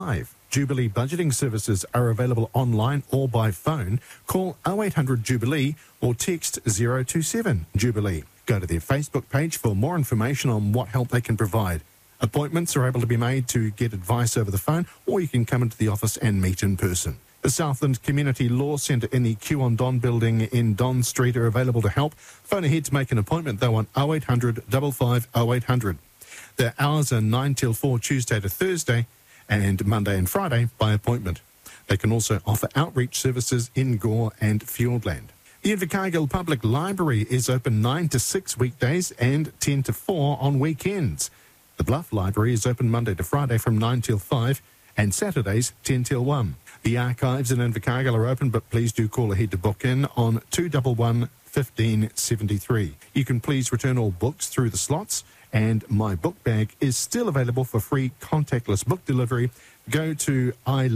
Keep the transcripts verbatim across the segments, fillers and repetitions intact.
Jubilee budgeting services are available online or by phone. Call oh eight hundred Jubilee or text zero two seven Jubilee. Go to their Facebook page for more information on what help they can provide. Appointments are able to be made to get advice over the phone, or you can come into the office and meet in person. The Southland Community Law Centre in the Q on Don building in Don Street are available to help. Phone ahead to make an appointment though on oh eight hundred, five five oh eight hundred. Their hours are nine till four Tuesday to Thursday and Monday and Friday by appointment. They can also offer outreach services in Gore and Fieldland. The Invercargill Public Library is open nine to six weekdays and ten to four on weekends. The Bluff Library is open Monday to Friday from nine till five and Saturdays ten till one. The archives in Invercargill are open, but please do call ahead to book in on two one one, one five seven three. You can please return all books through the slots, and My Book Bag is still available for free contactless book delivery. Go to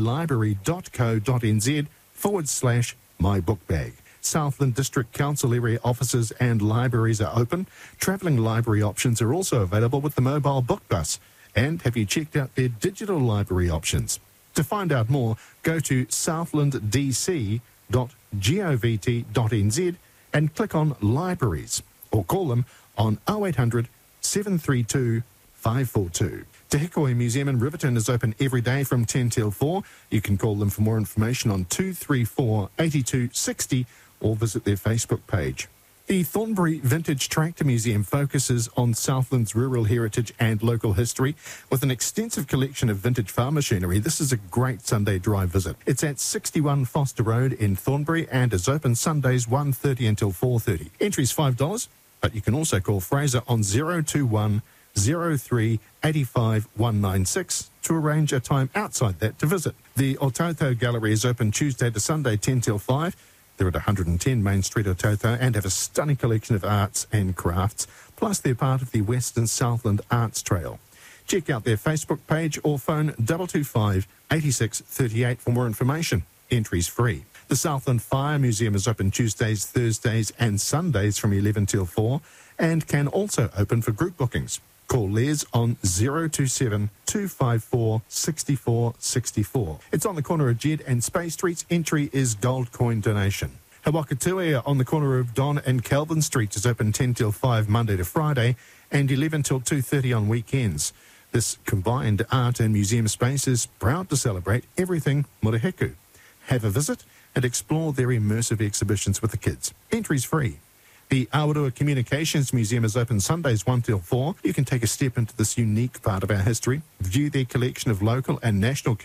iLibrary.co.nz forward slash My Book Bag. Southland District Council area offices and libraries are open. Travelling library options are also available with the mobile book bus. And have you checked out their digital library options? To find out more, go to southland d c dot govt dot n z and click on Libraries, or call them on oh eight hundred, seven three two, five four two. Te Hikoi Museum in Riverton is open every day from ten till four. You can call them for more information on two three four, eight two six zero or visit their Facebook page. The Thornbury Vintage Tractor Museum focuses on Southland's rural heritage and local history. With an extensive collection of vintage farm machinery, this is a great Sunday drive visit. It's at sixty-one Foster Road in Thornbury and is open Sundays one thirty until four thirty. Entry's five dollars, but you can also call Fraser on zero two one, zero three, eight five, one nine six to arrange a time outside that to visit. The Ototo Gallery is open Tuesday to Sunday ten till five. They're at one hundred ten Main Street, Ototo, and have a stunning collection of arts and crafts. Plus, they're part of the Western Southland Arts Trail. Check out their Facebook page or phone two two five, eight six three eight for more information. Entry's free. The Southland Fire Museum is open Tuesdays, Thursdays and Sundays from eleven till four and can also open for group bookings. Call Les on zero two seven, two five four, six four six four. It's on the corner of Jed and Space Streets. Entry is gold coin donation. Hawakatui on the corner of Don and Calvin Streets is open ten till five Monday to Friday and eleven till two thirty on weekends. This combined art and museum space is proud to celebrate everything Murihiku. Have a visit and explore their immersive exhibitions with the kids. Entry's free. The Awarua Communications Museum is open Sundays one till four. You can take a step into this unique part of our history, view their collection of local and national